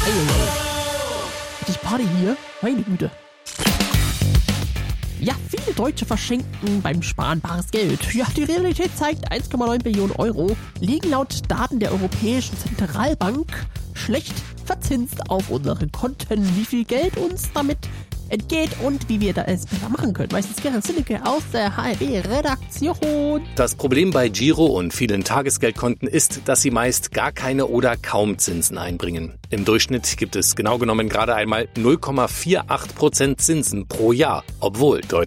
Die Party hier, meine Güte. Ja, viele Deutsche verschenken beim Sparen bares Geld. Ja, die Realität zeigt, 1,9 Billionen Euro liegen laut Daten der Europäischen Zentralbank schlecht verzinst auf unseren Konten. Wie viel Geld uns damit entgeht und wie wir es besser machen können. Meistens Gerrit Zinnecke aus der HRB-Redaktion. Das Problem bei Giro und vielen Tagesgeldkonten ist, dass sie meist gar keine oder kaum Zinsen einbringen. Im Durchschnitt gibt es genau genommen gerade einmal 0,48% Zinsen pro Jahr, obwohl deutlich